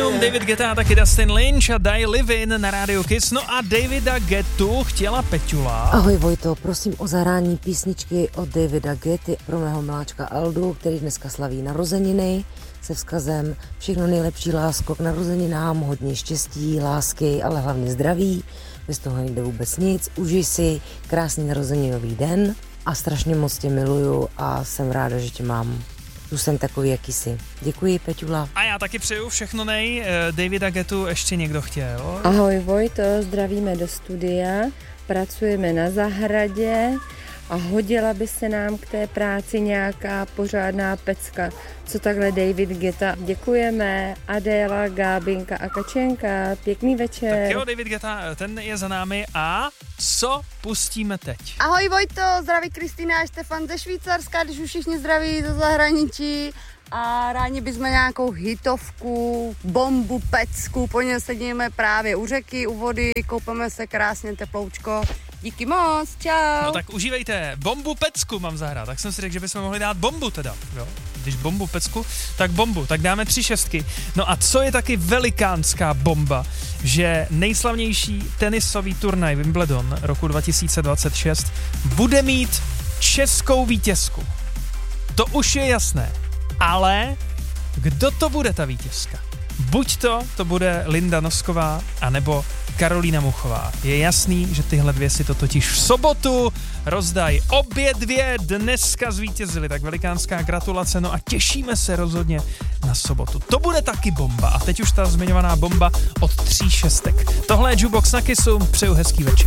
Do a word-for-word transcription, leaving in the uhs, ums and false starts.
sedm, David Guetta a taky Dustin Lynch a Die Livin na rádiu Kiss. No a Davida Guettu chtěla Peťula. Ahoj Vojto, prosím o zahrání písničky od Davida Guetty pro mého miláčka Aldu, který dneska slaví narozeniny, se vzkazem všechno nejlepší, lásko, k narozeninám, hodně štěstí, lásky, ale hlavně zdraví, bez toho nejde vůbec nic, užij si krásný narozeninový den a strašně moc tě miluju a jsem ráda, že tě mám. Tu jsem takový, jaký jsi. Děkuji, Peťula. A já taky přeju všechno nej. Davida Guettu ještě někdo chtěl. Ahoj Vojto, zdravíme do studia, pracujeme na zahradě a hodila by se nám k té práci nějaká pořádná pecka. Co takhle David Guetta? Děkujeme. Adéla, Gábinka a Kačenka. Pěkný večer. Tak jo, David Guetta, ten je za námi a co pustíme teď? Ahoj Vojto, zdraví Kristýna a Štefan ze Švýcarska, když už všichni zdraví ze zahraničí. A rádi bychom nějakou hitovku, bombu, pecku, po něm sedíme právě u řeky, u vody, koupeme se krásně teploučko. Díky moc, čau. No tak užívejte, bombu pecku mám zahrát, tak jsem si řekl, že bychom mohli dát bombu teda, jo. Když bombu pecku, tak bombu, tak dáme tři šestky. No a co je taky velikánská bomba, že nejslavnější tenisový turnaj Wimbledon roku dva tisíce dvacet šest bude mít českou vítězku. To už je jasné, ale kdo to bude ta vítězka? Buď to, to bude Linda Nosková, anebo Karolína Muchová. Je jasný, že tyhle dvě si to totiž v sobotu rozdají. Obě dvě dneska zvítězily, tak velikánská gratulace, no a těšíme se rozhodně na sobotu. To bude taky bomba a teď už ta zmiňovaná bomba od tří šestek. Tohle je Jukebox na Kissu, přeju hezký večer.